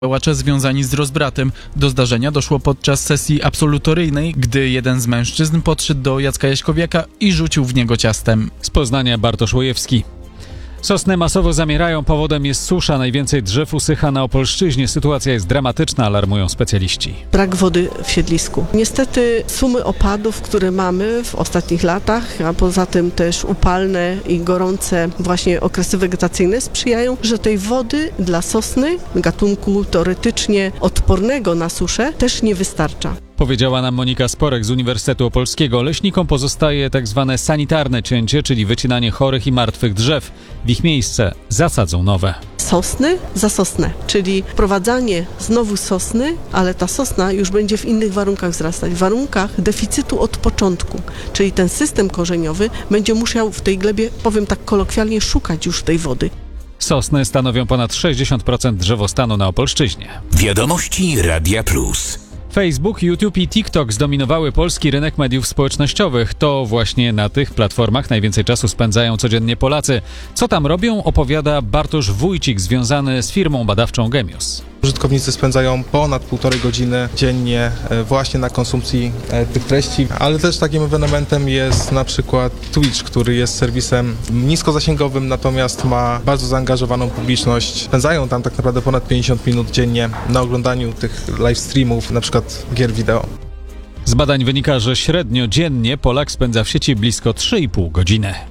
Działacze związani z rozbratem. Do zdarzenia doszło podczas sesji absolutoryjnej, gdy jeden z mężczyzn podszedł do Jacka Jaśkowiaka i rzucił w niego ciastem. Z Poznania Bartosz Łojewski. Sosny masowo zamierają, powodem jest susza. Najwięcej drzew usycha na Opolszczyźnie. Sytuacja jest dramatyczna, alarmują specjaliści. Brak wody w siedlisku. Niestety sumy opadów, które mamy w ostatnich latach, a poza tym też upalne i gorące właśnie okresy wegetacyjne sprzyjają, że tej wody dla sosny, gatunku teoretycznie odpornego na suszę, też nie wystarcza. Powiedziała nam Monika Sporek z Uniwersytetu Opolskiego. Leśnikom pozostaje tak zwane sanitarne cięcie, czyli wycinanie chorych i martwych drzew. W ich miejsce zasadzą nowe. Sosny za sosnę, czyli wprowadzanie znowu sosny, ale ta sosna już będzie w innych warunkach wzrastać, w warunkach deficytu od początku, czyli ten system korzeniowy będzie musiał w tej glebie, powiem tak kolokwialnie, szukać już tej wody. Sosny stanowią ponad 60% drzewostanu na Opolszczyźnie. Wiadomości Radia Plus. Facebook, YouTube i TikTok zdominowały polski rynek mediów społecznościowych. To właśnie na tych platformach najwięcej czasu spędzają codziennie Polacy. Co tam robią, opowiada Bartosz Wójcik, związany z firmą badawczą Gemius. Użytkownicy spędzają ponad 1,5 godziny dziennie właśnie na konsumpcji tych treści, ale też takim ewenementem jest na przykład Twitch, który jest serwisem niskozasięgowym, natomiast ma bardzo zaangażowaną publiczność. Spędzają tam tak naprawdę ponad 50 minut dziennie na oglądaniu tych live streamów, na przykład gier wideo. Z badań wynika, że średnio dziennie Polak spędza w sieci blisko 3,5 godziny.